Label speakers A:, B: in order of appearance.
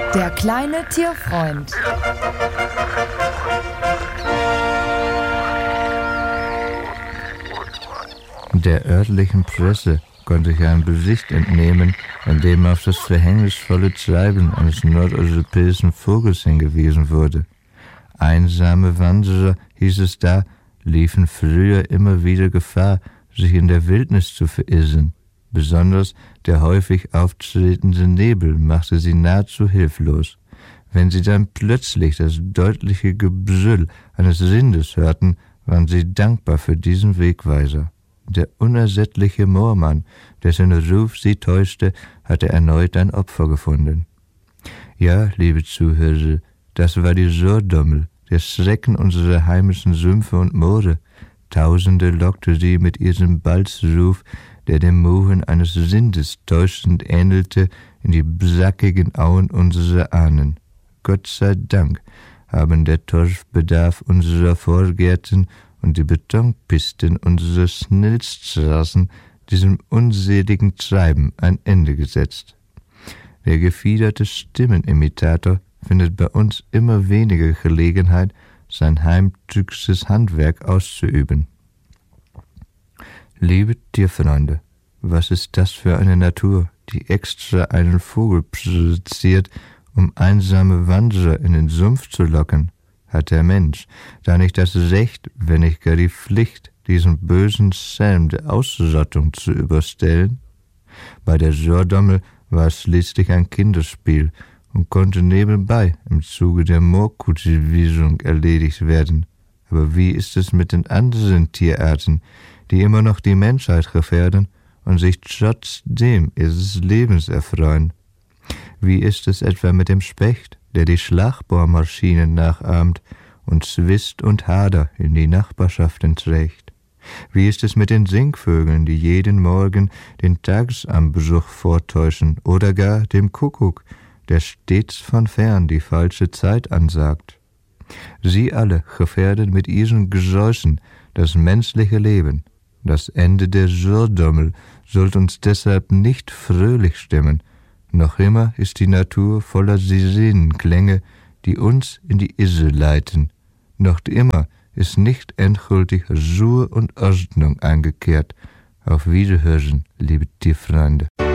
A: Der kleine Tierfreund.
B: Der örtlichen Presse konnte ich einen Bericht entnehmen, in dem auf das verhängnisvolle Treiben eines nordeuropäischen Vogels hingewiesen wurde. Einsame Wanderer, hieß es da, liefen früher immer wieder Gefahr, sich in der Wildnis zu verirren. Besonders der häufig auftretende Nebel machte sie nahezu hilflos. Wenn sie dann plötzlich das deutliche Gebrüll eines Rindes hörten, waren sie dankbar für diesen Wegweiser. Der unersättliche Moormann, dessen Ruf sie täuschte, hatte erneut ein Opfer gefunden. Ja, liebe Zuhörer, das war die Surdommel, der Schrecken unserer heimischen Sümpfe und Moore. Tausende lockte sie mit ihrem Balzruf, der dem Muhen eines Rindes täuschend ähnelte, in die sackigen Auen unserer Ahnen. Gott sei Dank haben der Torfbedarf unserer Vorgärten und die Betonpisten unserer Schnellstraßen diesem unseligen Treiben ein Ende gesetzt. Der gefiederte Stimmenimitator findet bei uns immer weniger Gelegenheit, sein heimtückisches Handwerk auszuüben. Liebe Tierfreunde, was ist das für eine Natur, die extra einen Vogel produziert, um einsame Wanderer in den Sumpf zu locken? Hat der Mensch da nicht das Recht, wenn nicht gar die Pflicht, diesen bösen Schelm der Ausrottung zu überstellen? Bei der Surdommel war es schließlich ein Kinderspiel und konnte nebenbei im Zuge der Moorkultivierung erledigt werden. Aber wie ist es mit den anderen Tierarten, die immer noch die Menschheit gefährden und sich trotzdem ihres Lebens erfreuen? Wie ist es etwa mit dem Specht, der die Schlagbohrmaschinen nachahmt und Zwist und Hader in die Nachbarschaften trägt? Wie ist es mit den Singvögeln, die jeden Morgen den Tagesanbruch vortäuschen, oder gar dem Kuckuck, der stets von fern die falsche Zeit ansagt? Sie alle gefährden mit ihren Gesäuschen das menschliche Leben. Das Ende der Surdommel sollte uns deshalb nicht fröhlich stimmen. Noch immer ist die Natur voller Sirenenklänge, die uns in die Irre leiten. Noch immer ist nicht endgültig Ruhe und Ordnung eingekehrt. Auf Wiederhören, liebe Tierfreunde.